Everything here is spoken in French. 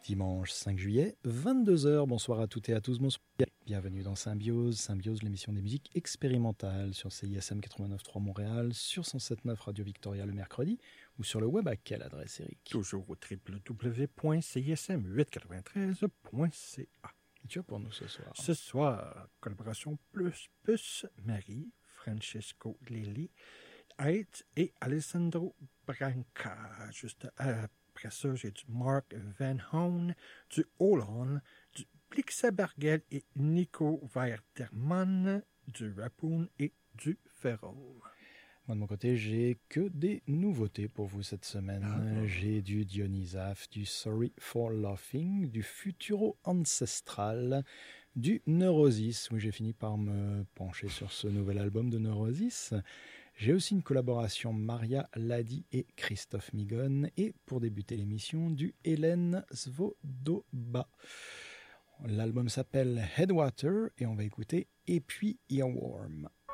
Dimanche 5 juillet, 22 heures. Bonsoir à toutes et à tous. Bonsoir. Bienvenue dans Symbiose. Symbiose, l'émission des musiques expérimentales sur CISM 89.3 Montréal, sur 107.9 Radio Victoria le mercredi ou sur le web à quelle adresse, Eric? Toujours au www.cism893.ca. Et tu as pour nous ce soir? Ce soir, collaboration plus Marie, Francesco Lely, Ait et Alessandro Branca. Juste après ça, j'ai du Mark Van Hoon, du Olan, du Blixabergel et Nico Weiertermann, du Rapoon et du Ferro. Moi, de mon côté, j'ai que des nouveautés pour vous cette semaine. J'ai du Dionysaf, du Sorry for Laughing, du Futuro Ancestral, du Neurosis. Oui, j'ai fini par me pencher sur ce nouvel album de Neurosis. J'ai aussi une collaboration Maria Ladi et Christophe Migon. Et pour débuter l'émission, du Hélène Svodoba. L'album s'appelle Headwater et on va écouter Et puis Earworm.